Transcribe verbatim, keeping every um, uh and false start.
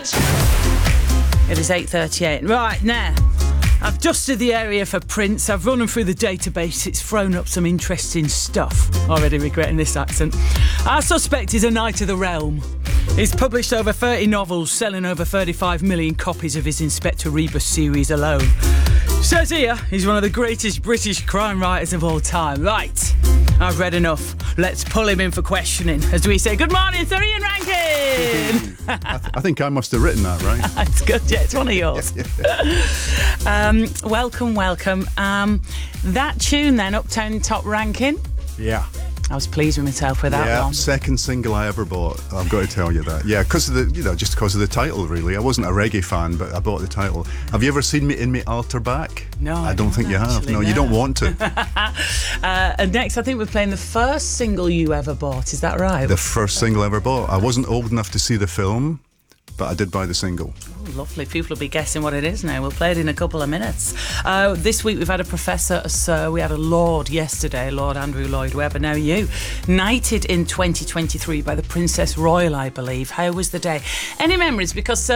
It is eight thirty-eight. Right, now, I've dusted the area for Prince. I've run them through the database. It's thrown up some interesting stuff. Already regretting this accent. Our suspect is a Knight of the Realm. He's published over thirty novels, selling over thirty-five million copies of his Inspector Rebus series alone. Says here, he's one of the greatest British crime writers of all time. Right, I've read enough. Let's pull him in for questioning. As we say, good morning, Sir Ian Rankin. I, th- I think I must have written that, right? It's good, yeah, it's one of yours. Yeah, yeah. um, welcome, welcome. Um, that tune then, Uptown Top Ranking. Yeah. I was pleased with myself with that yeah, one. second single I ever bought. I've got to tell you that. Yeah, because of the, you know, just because of the title, really. I wasn't a reggae fan, but I bought the title. Have you ever seen me in me altar back? No, I I don't think you have. actually, No, no. you don't want to. uh, and next, I think we're playing the first single you ever bought. Is that right? The first single I ever bought. I wasn't old enough to see the film, but I did buy the single. Oh, lovely. People will be guessing what it is now. We'll play it in a couple of minutes. Uh, this week we've had a professor, a sir. We had a lord yesterday, Lord Andrew Lloyd Webber. Now you, knighted in twenty twenty-three by the Princess Royal, I believe. How was the day? Any memories? Because... Uh,